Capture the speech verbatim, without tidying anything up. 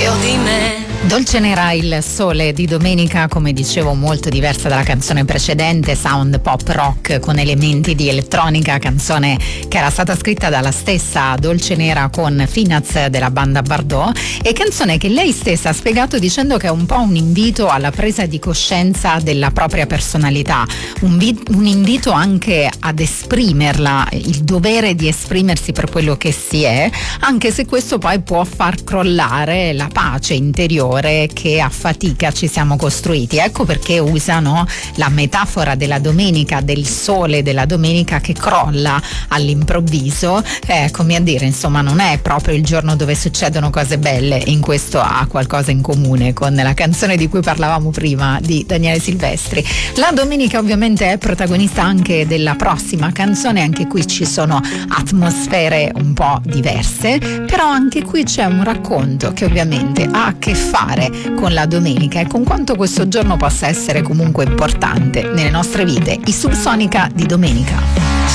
meglio di me. Dolce Nera, il sole di domenica, come dicevo molto diversa dalla canzone precedente, sound pop rock con elementi di elettronica, canzone che era stata scritta dalla stessa Dolce Nera con Finaz della banda Bardot, e canzone che lei stessa ha spiegato dicendo che è un po' un invito alla presa di coscienza della propria personalità, un, vi- un invito anche ad esprimerla, il dovere di esprimersi per quello che si è, anche se questo poi può far crollare la pace interiore che a fatica ci siamo costruiti. Ecco perché usano la metafora della domenica, del sole della domenica che crolla all'improvviso, eh, come a dire, insomma, non è proprio il giorno dove succedono cose belle. In questo ha qualcosa in comune con la canzone di cui parlavamo prima di Daniele Silvestri. La domenica ovviamente è protagonista anche della prossima canzone, anche qui ci sono atmosfere un po' diverse, però anche qui c'è un racconto che ovviamente ha a che fare con la domenica e con quanto questo giorno possa essere comunque importante nelle nostre vite. I Subsonica di domenica.